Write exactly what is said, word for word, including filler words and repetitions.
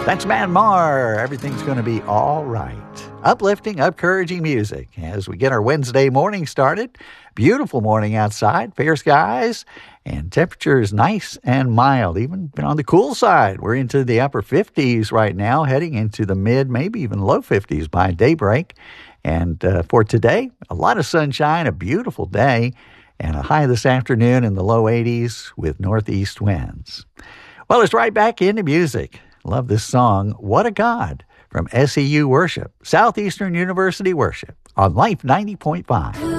That's Man Mar. Everything's going to be all right. Uplifting, encouraging music as we get our Wednesday morning started. Beautiful morning outside, fair skies, and temperatures nice and mild, even been on the cool side. We're into the upper fifties right now, heading into the mid, maybe even low fifties by daybreak. And uh, for today, a lot of sunshine, a beautiful day, and a high this afternoon in the low eighties with northeast winds. Well, it's right back into music. Love this song, What a God, from S E U Worship, Southeastern University Worship, on Life ninety point five.